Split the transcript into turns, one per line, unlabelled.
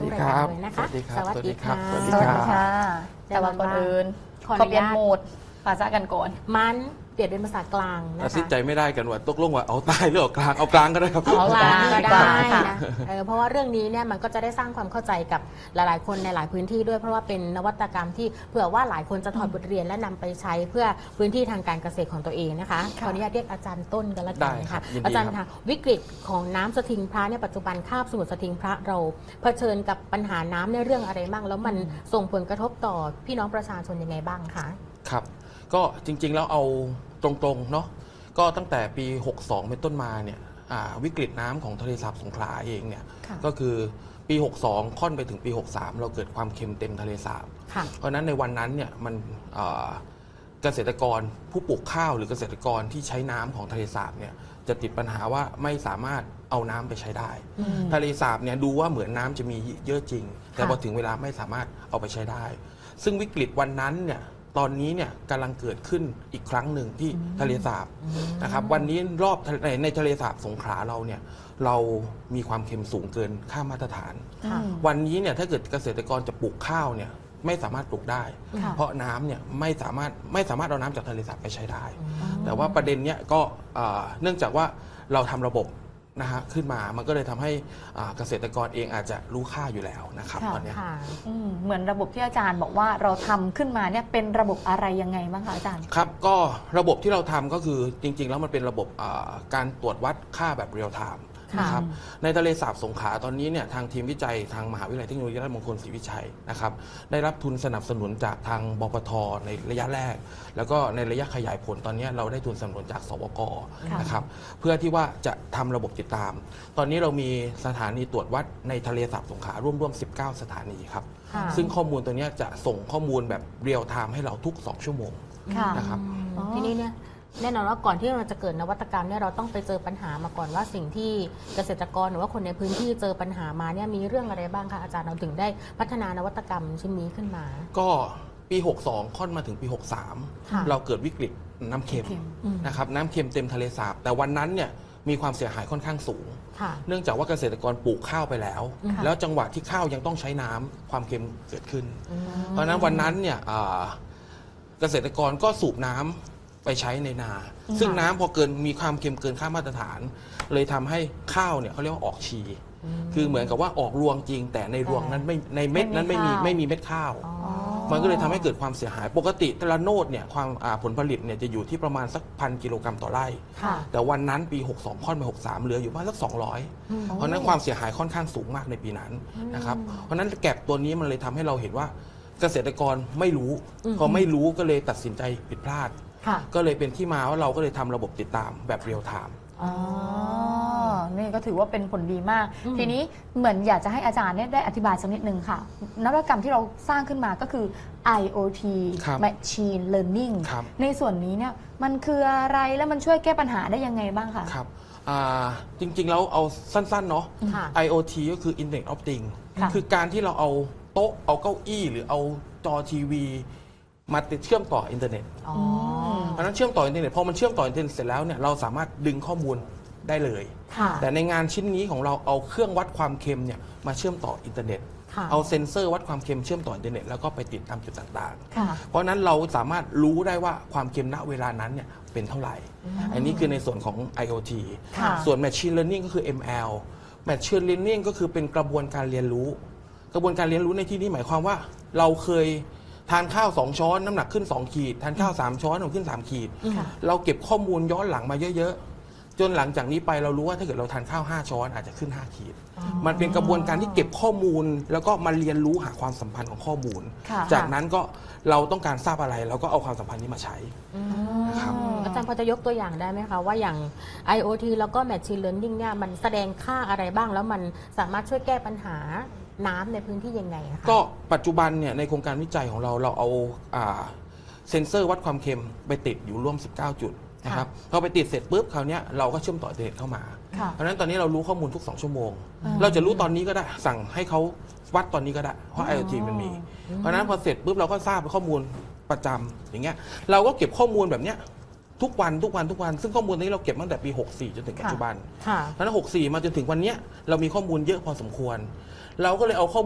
รายการเลยนะคะ
สวัสดีครับ
สวัสดี
สวัสดี
ค่ะ
ค่ะแต่ว่าก่อนอื่น
ขออ
ขอ
นุ
เปลี่ยน
ญาต
โหมดภาษากันก่อน
มันเปลี่ยนเป็นภาษากลางนะ
ตัดสิน
คะ
ใจไม่ได้กันว่าตกลงว่าเอาใต้หรือเอากลางเอากลางก็ได้ครับ
เอากลาง
ก็
ดีกว่า
ได้
ค่ะ
นะเพราะว่าเรื่องนี้เนี่ยมันก็จะได้สร้างความเข้าใจกับหลายๆ คนในหลายพื้นที่ด้วยเพราะว่าเป็นนวัตกรรมที่เผื่อว่าหลายคนจะถอดบทเรียนและนำไปใช้เพื่อพื้นที่ทางการเกษตรของตัวเองนะคะข
ค่ะ
ออนุญาตเรียกอาจารย์ต้นกันละกั
ได้
น
ครั
ค่ะ
บยินดี
อาจารย์
ครั
ค่ะ
บ
วิกฤตของน้ำสถิงพระเนี่ยปัจจุบันคาบสมุทรสถิงพระเราเผชิญกับปัญหาน้ำในเรื่องอะไรบ้างแล้วมันส่งผลกระทบต่อพี่น้องประชาชนยังไงบ้างคะ
ครับก็จริงๆแล้วเอาตรงๆเนาะก็ตั้งแต่ปี 62 เป็นต้นมาเนี่ยวิกฤตน้ำของทะเลสาบสงขลาเองเนี่ย
ค่ะ
ก็คือปี 62 ค่อนไปถึงปี 63 เราเกิดความเค็มเต็มทะเลสาบ
ค่ะ
เพราะฉะนั้นในวันนั้นเนี่ยมันเกษตรกรผู้ปลูกข้าวหรือเกษตรกรที่ใช้น้ำของทะเลสาบเนี่ยจะติดปัญหาว่าไม่สามารถเอาน้ำไปใช้ได้ ทะเลสาบเนี่ยดูว่าเหมือนน้ำจะมีเยอะจริง แต่พอถึงเวลาไม่สามารถเอาไปใช้ได้ ซึ่งวิกฤตวันนั้นเนี่ยตอนนี้เนี่ยกำลังเกิดขึ้นอีกครั้งหนึ่งที่ทะเลสาบนะครับวันนี้รอบในทะเลสาบสงขลาเราเนี่ยเรามีความเค็มสูงเกินค่ามาตรฐาน
ค่ะ
วันนี้เนี่ยถ้าเกิดเกษตรกรจะปลูกข้าวเนี่ยไม่สามารถปลูกได้
ค่ะ
เพราะน้ำเนี่ยไม่สามารถเอาน้ำจากทะเลสาบไปใช้ได้ แต่ว่าประเด็นเนี้ยก็เนื่องจากว่าเราทำระบบนะฮะขึ้นมามันก็เลยทำให้เกษตรกรเองอาจจะรู้ค่าอยู่แล้วนะครับ
ค่ะ
ตอนเนี้ย
ค่ะ
เหมือนระบบที่อาจารย์บอกว่าเราทำขึ้นมาเนี่ยเป็นระบบอะไรยังไงบ้างคะอาจารย์
ครับก็ระบบที่เราทำก็คือจริง ๆ แล้วมันเป็นระบบการตรวจวัดค่าแบบเรียลไทม์
ค่ะ
นะครับในทะเลสาบสงขลาตอนนี้เนี่ยทางทีมวิจัยทางมหาวิทยาลัยเทคโนโลยีราชมงคลศรีวิชัยนะครับได้รับทุนสนับสนุนจากทางบปทในระยะแรก แล้วก็ในระยะขยายผลตอนนี้เราได้ทุนสนับสนุนจากสวก
ค่ะ
นะครับเพื่อที่ว่าจะทำระบบติดตาม ตอนนี้เรามีสถานีตรวจวัดในทะเลสาบสงขลาร่วมๆ19 สถานีครับ
ค่ะ
ซึ่งข้อมูลตัวเนี้ยจะส่งข้อมูลแบบเรียลไทม์ให้เราทุก2 ชั่วโมง
ค่ะ
นะครับ
อ๋อ
ทีนี้เนี่ยแน่นอนว่าก่อนที่เราจะเกิดนวัตกรรมเนี่ยเราต้องไปเจอปัญหามาก่อนว่าสิ่งที่เกษตรกรหรือว่าคนในพื้นที่เจอปัญหามาเนี่ยมีเรื่องอะไรบ้างคะอาจารย์เราถึงได้พัฒนานวัตกรรมชิ้นนี้ขึ้นมา
ก็ปี 62 ค่อนมาถึงปี
ค่ะ
63 เราเกิดวิกฤตน้ำเค็ม
เค็ม
นะครับน้ำเค็มเต็มทะเลสาบ แต่วันนั้นเนี่ยมีความเสียหายค่อนข้างสูง
ค่ะ
เนื่องจากว่าเกษตรกรปลูกข้าวไปแล้ว
ค่ะ
แล้วจังหวะที่ข้าวยังต้องใช้น้ำความเค็มเกิดขึ้น เพราะฉะนั้นวันนั้นเนี่ยเกษตรกรก็สูบน้ำไปใช้ในนา ซึ่งน้ำพอมีความเค็มเกินค่ามาตรฐาน เลยทำให้ข้าวเนี่ยเขาเรียกว่าออกชี คือเหมือนกับว่าออกรวงจริง แต่ในรวงนั้นไม่ในเม็ดนั้นไม่มีเม็ดข้าว มันก็เลยทำให้เกิดความเสียหายปกติแต่ละโนดเนี่ยความผลผลิตเนี่ยจะอยู่ที่ประมาณสัก1,000 กิโลกรัมต่อไร่
ค่ะ
แต่วันนั้นปี 62 ค่อนไป 63 เหลืออยู่ประมาณสัก 200 เพราะฉะนั้นความเสียหายค่อนข้างสูงมากในปีนั้นนะครับ เพราะฉะนั้นแก็บตัวนี้มันเลยทำให้เราเห็นว่าเกษตรกรไม่รู้พอไม่รู้ก็เลยตัดสินใจผิดพลาด
ค่ะ
ก็เลยเป็นที่มาว่าเราก็เลยทำระบบติดตามแบบเรียลไทม์
อ๋อ นี่ก็ถือว่าเป็นผลดีมาก ทีนี้เหมือนอยากจะให้อาจารย์เนี่ยได้อธิบายสักนิดนึงค่ะ นวัตกรรมที่เราสร้างขึ้นมาก็คือ IoT
ครับ
Machine Learning
ครับ
ในส่วนนี้เนี่ยมันคืออะไรแล้วมันช่วยแก้ปัญหาได้ยังไงบ้างคะ
ครับจริงๆแล้วเอาสั้นๆเนาะ
ค่ะ
IoT ก็คือ Internet of Things
ค่ะ
คือการที่เราเอาโต๊ะเอาเก้าอี้หรือเอาจอทีวีมาติดเชื่อมต่ออินเทอร์เน็ต
อ๋อ
เพราะฉะนั้นเชื่อมต่ออินเทอร์เน็ตพอมันเชื่อมต่ออินเทอร์เน็ตเสร็จแล้วเนี่ยเราสามารถดึงข้อมูลได้เลย
ค่ะ
แต่ในงานชิ้นนี้ของเราเอาเครื่องวัดความเค็มเนี่ยมาเชื่อมต่ออินเทอร์เน็ต
ค่ะ
เอาเซ็นเซอร์วัดความเค็มเชื่อมต่ออินเทอร์เน็ตแล้วก็ไปติดตามจุดต่าง
ค่ะ
ๆ เพราะฉะนั้นเราสามารถรู้ได้ว่าความเค็มณเวลานั้นเนี่ยเป็นเท่าไหร่ อันนี้คือในส่วนของ IoT
ค่ะ
ส่วน Machine Learning ก็คือ ML Machine Learning ก็คือเป็นกระบวนการเรียนรู้ กระบวนการเรียนรู้ในที่นี้หมายความว่าเราเคยทานข้าว2 ช้อนน้ำหนักขึ้น2 ขีดทานข้าว3 ช้อนน้ำหนักขึ้น3 ขีด
ค่ะ
เราเก็บข้อมูลย้อนหลังมาเยอะๆ จนหลังจากนี้ไปเรารู้ว่าถ้าเกิดเราทานข้าว5 ช้อนอาจจะขึ้น5 ขีด มันเป็นกระบวนการที่เก็บข้อมูล แล้วก็มาเรียนรู้หาความสัมพันธ์ของข้อมูล
ค่ะ
จากนั้นก็เราต้องการทราบอะไรเราก็เอาความสัมพันธ์นี้มาใช้ นะครับ
อาจารย์พอจะยกตัวอย่างได้ไหมคะว่าอย่าง IoT แล้วก็ Machine Learning เนี่ยมันแสดงค่าอะไรบ้างแล้วมันสามารถช่วยแก้ปัญหาน้ำในพื้นที่ยังไงอะคะ
ก็ปัจจุบันเนี่ยในโครงการวิจัยของเราเอาเซ็นเซอร์วัดความเค็มไปติดอยู่ร่วม 19 จุดนะครับพอไปติดเสร็จปุ๊บคราวเนี้ยเราก็เชื่อมต่ออินเทอร์เน็ตเข้ามา
ค่ะ
เพราะฉะนั้นตอนนี้เรารู้ข้อมูลทุก2 ชั่วโมง เราจะรู้ตอนนี้ก็ได้สั่งให้เขาวัดตอนนี้ก็ได้เพราะ IoT มันมี เพราะฉะนั้นพอเสร็จปุ๊บเราก็ทราบข้อมูลประจำอย่างเงี้ยเราก็เก็บข้อมูลแบบเนี้ยทุกวันซึ่งข้อมูลนี้เราเก็บตั้งแต่ปี 64 จนถึงปัจจุบัน
ค่ะ
เพราะฉะนั้น 64 มาจนถึงวันเนี้ยเรามีข้อมูลเยอะพอสมควร เราก็เลยเอาข้อ